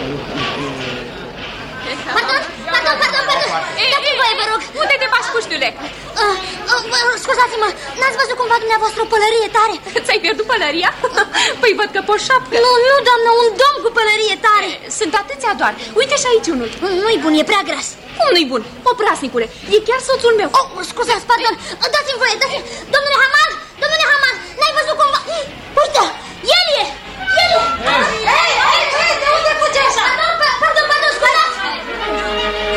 Pardon. Dați-mi voie, vă rog. Unde te bași, puștiule? Scuzați-mă, n-ați văzut cumva dumneavoastră o pălărie tare? Ți-ai pierdut pălăria? Păi văd că pe o șapcă. Nu, doamnă, un domn cu pălărie tare. Sunt atâția doar. Uite și aici unul. Nu-i bun, e prea gras. Cum nu-i bun? Obrasnicule, e chiar soțul meu. Scuzați, pardon. Dați-mi voie, Domnule Hamar!